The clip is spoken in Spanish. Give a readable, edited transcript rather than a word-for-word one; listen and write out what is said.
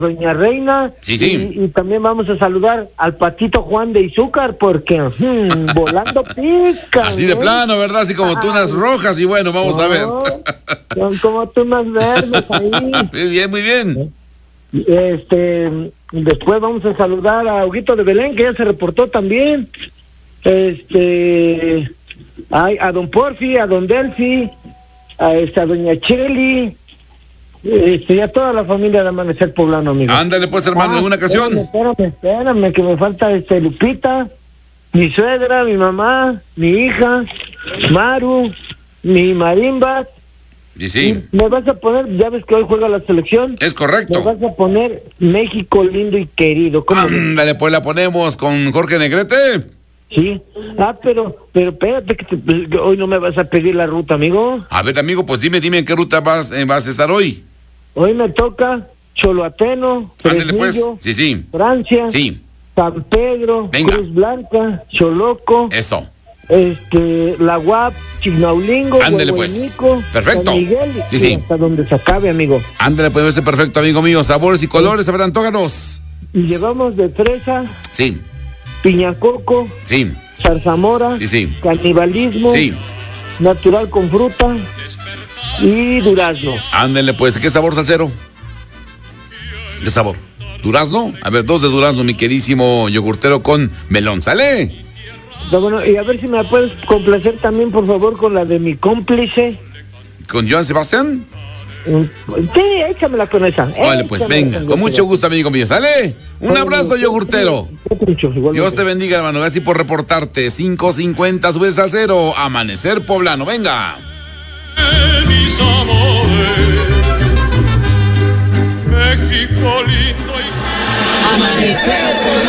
Doña Reina. Sí, sí. Y también vamos a saludar al Patito Juan de Izúcar, porque volando pica. Así de plano, ¿verdad? Así como tunas rojas y bueno, vamos a ver. Son como tunas verdes ahí. Muy bien, muy bien. Después vamos a saludar a Huguito de Belén, que ya se reportó también. A don Porfi, a don Delfi, a doña Cheli, y a toda la familia de Amanecer Poblano, amigo. Ándale pues, hermano, en una ocasión. Espérame, que me falta Lupita, mi suegra, mi mamá, mi hija, Maru, mi marimba. Y sí. Me vas a poner, ya ves que hoy juega la selección. Es correcto. Me vas a poner México lindo y querido. Ándale, pues la ponemos con Jorge Negrete. Sí. Pero espérate que hoy no me vas a pedir la ruta, amigo. A ver, amigo, pues dime en qué ruta vas a estar hoy. Hoy me toca Choloateno, Ándale pues. Fresnillo, Sí. Francia, Sí. San Pedro, Venga. Cruz Blanca, Choloco. Eso. La UAP, Chignaulingo, Ándale pues. Perfecto. San Miguel, Sí. hasta donde se acabe, amigo. Ándale pues, ese perfecto, amigo mío. Sabores y colores, a ver, antójanos. Y llevamos de fresa, Sí. piñacoco, Sí. zarzamora, Sí. canibalismo, Sí. natural con fruta y durazno. Ándale pues, ¿qué sabor, salsero? ¿Qué sabor? ¿Durazno? A ver, 2 de durazno, mi queridísimo yogurtero con melón. ¿Sale? Bueno, y a ver si me puedes complacer también, por favor, con la de mi cómplice. ¿Con Joan Sebastián? Sí, échamela con esa. Vale, pues venga, con mucho gusto, amigo mío. ¿Sale? Un abrazo, yogurtero. Dios te bendiga, hermano. Gracias por reportarte. 5:50, subes a 0. Amanecer Poblano, venga. Mis amores, México lindo y... Amanecer Poblano.